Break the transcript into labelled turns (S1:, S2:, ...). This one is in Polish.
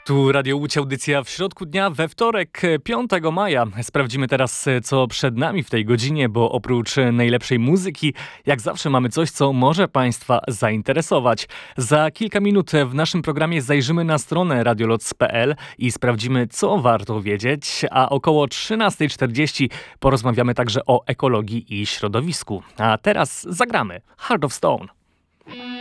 S1: Tu Radio Łódź, audycja w środku dnia we wtorek, 5 maja. Sprawdzimy teraz, co przed nami w tej godzinie, bo oprócz najlepszej muzyki, jak zawsze mamy coś, co może Państwa zainteresować. Za kilka minut w naszym programie zajrzymy na stronę radioloc.pl i sprawdzimy, co warto wiedzieć, a około 13:40 porozmawiamy także o ekologii i środowisku. A teraz zagramy Heart of Stone.